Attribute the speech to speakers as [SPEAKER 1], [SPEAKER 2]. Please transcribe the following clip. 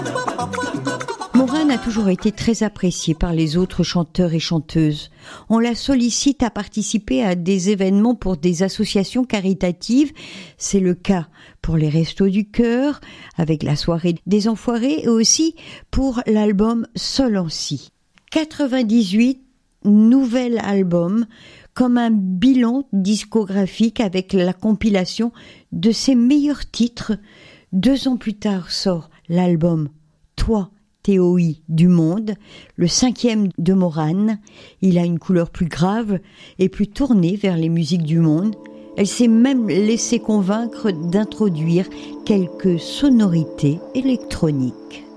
[SPEAKER 1] Morane a toujours été très appréciée par les autres chanteurs et chanteuses. On la sollicite à participer à des événements pour des associations caritatives. C'est le cas pour les Restos du Cœur, avec la soirée des Enfoirés, et aussi pour l'album Seul en Si. 98, nouvel album, comme un bilan discographique avec la compilation de ses meilleurs titres. 2 ans plus tard sort l'album Toi, TOI du Monde, le 5e de Morane. Il a une couleur plus grave et plus tournée vers les musiques du monde. Elle s'est même laissée convaincre d'introduire quelques sonorités électroniques.